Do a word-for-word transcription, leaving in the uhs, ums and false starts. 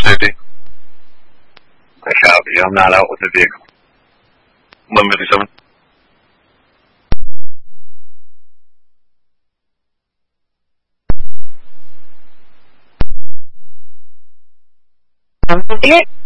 City. Masyado, yung naalala ko sa Diego. Memory sa Sige.